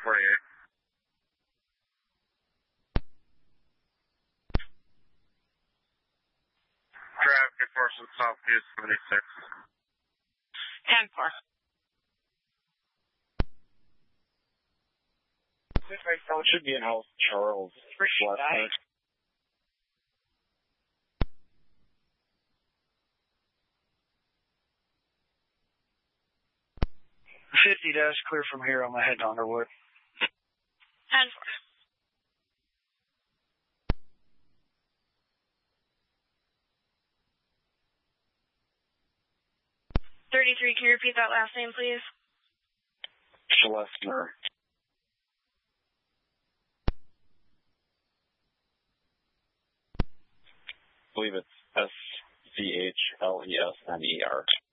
48. Traffic enforcement Southview 76. 10-4. It should be in House Charles. Nice. 50 dash clear from here. I'm going to head to Underwood. 10-4. $33, can you repeat that last name, please? Schlesner. I believe it's SCHLESNER.